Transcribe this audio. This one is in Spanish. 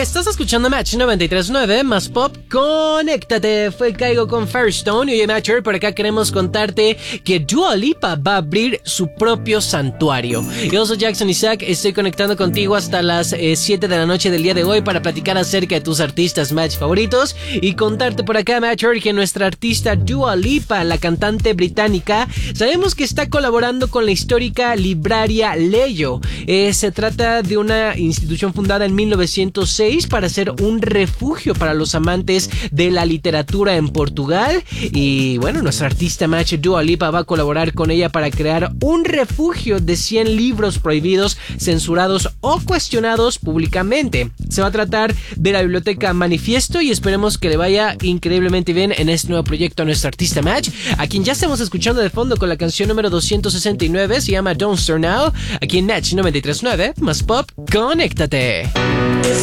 Estás escuchando Match 93.9 más pop. Conéctate. Fue Caigo con Firestone. Y hoy, Matcher, por acá queremos contarte que Dua Lipa va a abrir su propio santuario. Yo soy Jackson Isaac. Estoy conectando contigo hasta las 7 de la noche del día de hoy para platicar acerca de tus artistas Match favoritos. Y contarte por acá, Matcher, que nuestra artista Dua Lipa, la cantante británica, sabemos que está colaborando con la histórica libraria Leyo. Se trata de una institución fundada en 1906 para ser un refugio para los amantes de la literatura en Portugal. Y bueno, nuestra artista Match Dua Lipa va a colaborar con ella para crear un refugio de 100 libros prohibidos, censurados o cuestionados públicamente. Se va a tratar de la biblioteca Manifiesto y esperemos que le vaya increíblemente bien en este nuevo proyecto a nuestra artista Match, a quien ya estamos escuchando de fondo con la canción número 269, se llama Don't Start Now, aquí en Match 93.9 más pop. Conéctate.